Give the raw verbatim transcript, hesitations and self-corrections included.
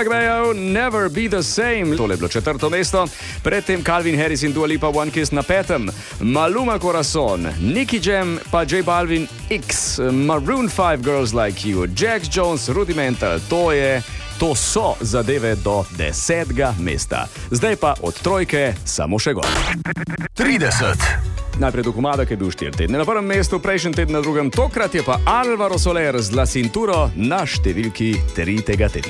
Camila Cabello, Never Be The Same. Tole je bilo četrto mesto. Predtem Calvin Harris in Dua Lipa, One Kiss na petem. Maluma Corazon, Nicky Jam pa J Balvin, X. Maroon five, Girls Like You. Jax Jones, Rudimental. To je... To so zadeve do desetega mesta. Zdaj pa od trojke samo še gor. trideset. Najprej do komada, ki je bil štiri tedne na prvem mestu, prejšnji teden na drugem. Tokrat je pa Alvaro Soler z La Cintura na številki tri tega tedna.